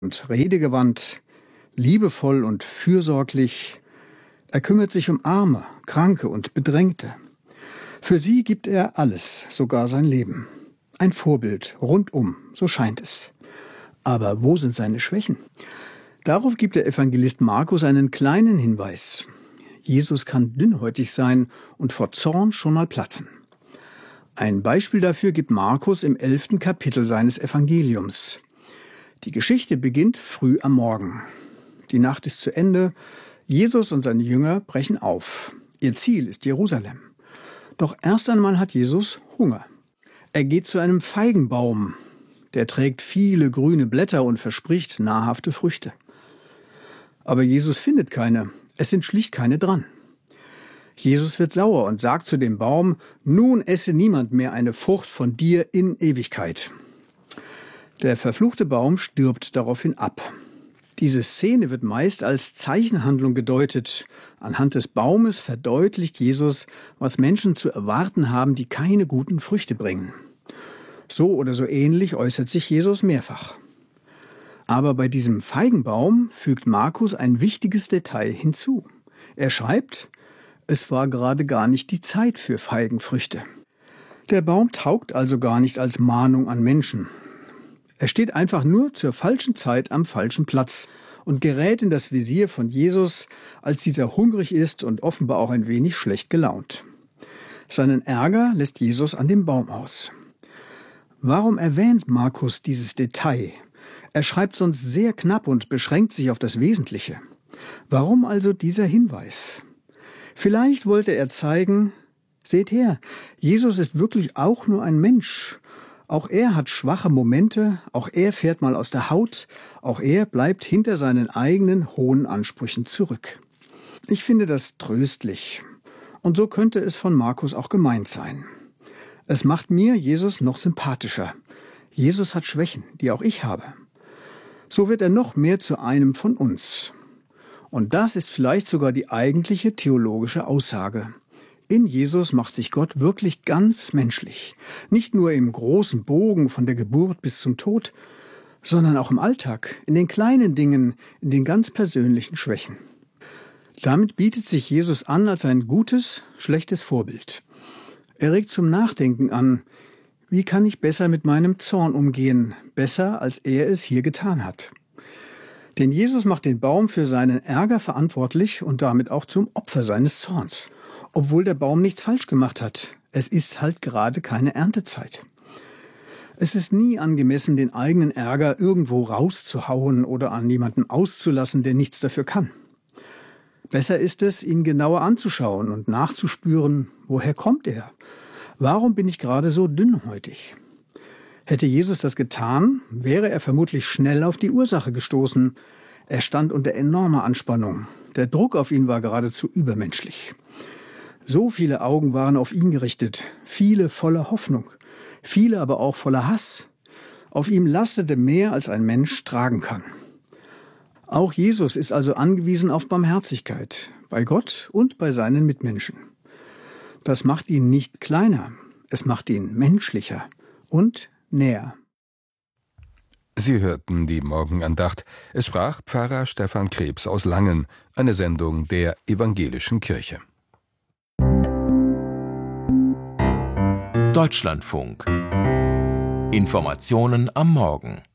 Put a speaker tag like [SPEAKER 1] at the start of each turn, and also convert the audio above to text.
[SPEAKER 1] und redegewandt, liebevoll und fürsorglich. Er kümmert sich um Arme, Kranke und Bedrängte. Für sie gibt er alles, sogar sein Leben. Ein Vorbild, rundum, so scheint es. Aber wo sind seine Schwächen? Darauf gibt der Evangelist Markus einen kleinen Hinweis. Jesus kann dünnhäutig sein und vor Zorn schon mal platzen. Ein Beispiel dafür gibt Markus im 11. Kapitel seines Evangeliums. Die Geschichte beginnt früh am Morgen. Die Nacht ist zu Ende. Jesus und seine Jünger brechen auf. Ihr Ziel ist Jerusalem. Doch erst einmal hat Jesus Hunger. Er geht zu einem Feigenbaum. Der trägt viele grüne Blätter und verspricht nahrhafte Früchte. Aber Jesus findet keine. Es sind schlicht keine dran. Jesus wird sauer und sagt zu dem Baum: Nun esse niemand mehr eine Frucht von dir in Ewigkeit. Der verfluchte Baum stirbt daraufhin ab. Diese Szene wird meist als Zeichenhandlung gedeutet. Anhand des Baumes verdeutlicht Jesus, was Menschen zu erwarten haben, die keine guten Früchte bringen. So oder so ähnlich äußert sich Jesus mehrfach. Aber bei diesem Feigenbaum fügt Markus ein wichtiges Detail hinzu. Er schreibt: Es war gerade gar nicht die Zeit für Feigenfrüchte. Der Baum taugt also gar nicht als Mahnung an Menschen. Er steht einfach nur zur falschen Zeit am falschen Platz und gerät in das Visier von Jesus, als dieser hungrig ist und offenbar auch ein wenig schlecht gelaunt. Seinen Ärger lässt Jesus an dem Baum aus. Warum erwähnt Markus dieses Detail? Er schreibt sonst sehr knapp und beschränkt sich auf das Wesentliche. Warum also dieser Hinweis? Vielleicht wollte er zeigen: Seht her, Jesus ist wirklich auch nur ein Mensch. Auch er hat schwache Momente, auch er fährt mal aus der Haut, auch er bleibt hinter seinen eigenen hohen Ansprüchen zurück. Ich finde das tröstlich. Und so könnte es von Markus auch gemeint sein. Es macht mir Jesus noch sympathischer. Jesus hat Schwächen, die auch ich habe. So wird er noch mehr zu einem von uns. Und das ist vielleicht sogar die eigentliche theologische Aussage. In Jesus macht sich Gott wirklich ganz menschlich. Nicht nur im großen Bogen von der Geburt bis zum Tod, sondern auch im Alltag, in den kleinen Dingen, in den ganz persönlichen Schwächen. Damit bietet sich Jesus an als ein gutes, schlechtes Vorbild. Er regt zum Nachdenken an: Wie kann ich besser mit meinem Zorn umgehen, besser als er es hier getan hat? Denn Jesus macht den Baum für seinen Ärger verantwortlich und damit auch zum Opfer seines Zorns. Obwohl der Baum nichts falsch gemacht hat. Es ist halt gerade keine Erntezeit. Es ist nie angemessen, den eigenen Ärger irgendwo rauszuhauen oder an jemanden auszulassen, der nichts dafür kann. Besser ist es, ihn genauer anzuschauen und nachzuspüren: Woher kommt er? Warum bin ich gerade so dünnhäutig? Hätte Jesus das getan, wäre er vermutlich schnell auf die Ursache gestoßen. Er stand unter enormer Anspannung. Der Druck auf ihn war geradezu übermenschlich. So viele Augen waren auf ihn gerichtet, viele voller Hoffnung, viele aber auch voller Hass. Auf ihm lastete mehr, als ein Mensch tragen kann. Auch Jesus ist also angewiesen auf Barmherzigkeit, bei Gott und bei seinen Mitmenschen. Das macht ihn nicht kleiner, es macht ihn menschlicher und näher.
[SPEAKER 2] Sie hörten die Morgenandacht. Es sprach Pfarrer Stefan Krebs aus Langen, eine Sendung der Evangelischen Kirche.
[SPEAKER 3] Deutschlandfunk. Informationen am Morgen.